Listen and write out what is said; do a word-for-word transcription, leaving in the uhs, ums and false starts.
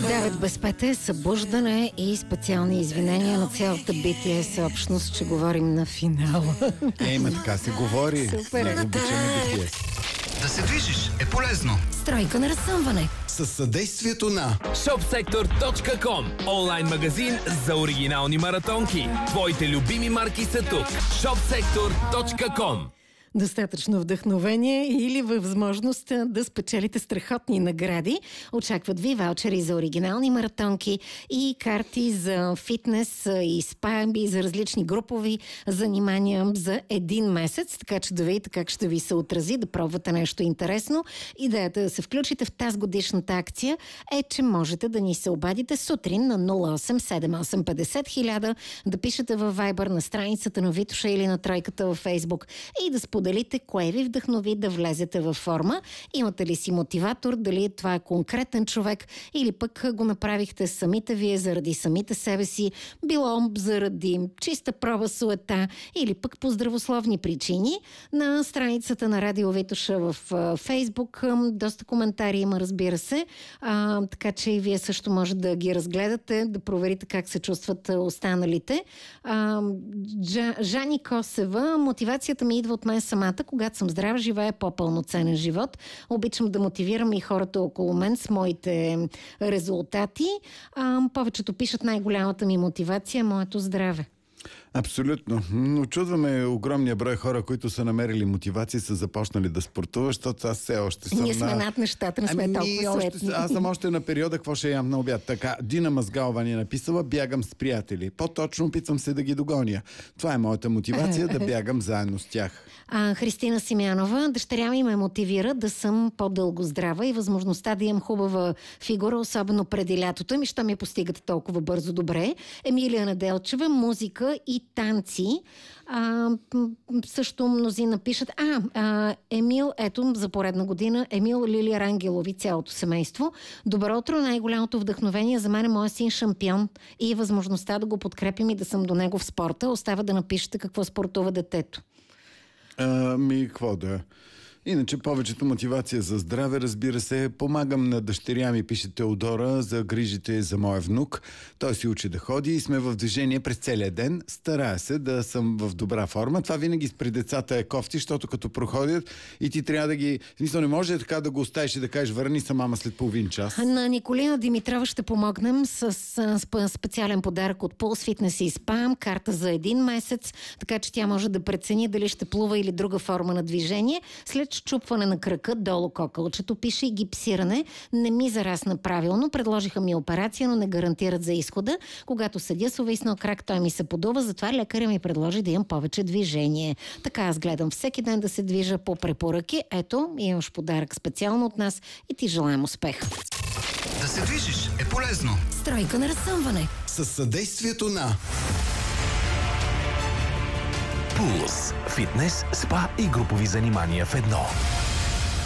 девет без пет е събуждане и специални извинения на цялата би ти ес общност, че говорим на финала. Ей, ма така се говори. Супер. Много обичаме би ти ес. Да се движиш е полезно. Стройка на разсъмване. Със съдействието на шопсектор точка ком. Онлайн магазин за оригинални маратонки. Твоите любими марки са тук. шопсектор точка ком. Достатъчно вдъхновение или възможност да спечелите страхотни награди. Очакват ви ваучери за оригинални маратонки и карти за фитнес и спа, и за различни групови занимания за един месец, така че да видите как ще ви се отрази, да пробвате нещо интересно. Идеята да се включите в тази годишната акция е, че можете да ни се обадите сутрин на нула осем седем осем петдесет хиляда, да пишете във Viber на страницата на Витоша или на Тройката във Фейсбук и да споделите кое ви вдъхнови да влезете във форма. Имате ли си мотиватор, дали това е конкретен човек или пък го направихте самите вие заради самите себе си, било заради чиста проба суета или пък по здравословни причини. На страницата на Радио Витоша в Фейсбук доста коментари има, разбира се, а, така че и вие също може да ги разгледате, да проверите как се чувстват останалите. А, Джа, Жани Косева: мотивацията ми идва от мен самата. Когато съм здрава, живея по-пълноценен живот. Обичам да мотивирам и хората около мен с моите резултати. А, повечето пишат: най-голямата ми мотивация е моето здраве. Абсолютно. Но чудваме огромния брой хора, които са намерили мотивация и са започнали да спортуват, защото аз все още съм Ние сме на... над нещата, не сме ами, толкова още, суетни. аз съм още на периода, какво ще ям на обяд. Така, Дина Мазгалова ни е написала: бягам с приятели. По-точно опитвам се да ги догоня. Това е моята мотивация, да бягам заедно с тях. А, Христина Симеонова: дъщеря ми ме мотивира да съм по-дълго здрава и възможността да имам хубава фигура, особено преди лятото. Ами, що ми постигате толкова бързо добре? Емилия Неделчева: музика и танци. А, също мнозина пишат. А, а, Емил, ето за поредна година, Емил, Лилия Рангелови, цялото семейство. Добро утро, най-голямото вдъхновение за мен е моя син шампион и възможността да го подкрепим и да съм до него в спорта. Остава да напишете какво спортува детето. Ами, какво да... Иначе повечето мотивация за здраве, разбира се. Помагам на дъщеря ми, пише Теодора, за грижите за моя внук. Той си учи да ходи и сме в движение през целия ден. Старая се да съм в добра форма. Това винаги при децата е кофти, защото като проходят и ти трябва да ги... В смисъл, не може така да го оставиш и да кажеш: върни са, мама, след половин час. На Николина Димитрова ще помогнем с, с специален подарък от Пулс Фитнес и Спам, карта за един месец, така че тя може да прецени дали ще плува или друга форма на движение. След счупване на кръка, долу кокълчето, пише, и гипсиране, не ми зарасна правилно. Предложиха ми операция, но не гарантират за изхода. Когато седя с увиснал крак, той ми се подува, затова лекаря ми предложи да имам повече движение. Така аз гледам всеки ден да се движа по препоръки. Ето, имаш подарък специално от нас и ти желаем успех. Да се движиш е полезно. Стройка на разсъмване. Със съдействието на Пулс. Фитнес, спа и групови занимания в едно.